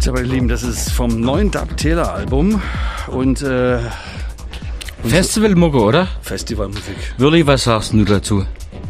So, meine Lieben, das ist vom neuen Dub Taylor Album und Festivalmucke, oder? Festivalmusik. Willi, was sagst du dazu?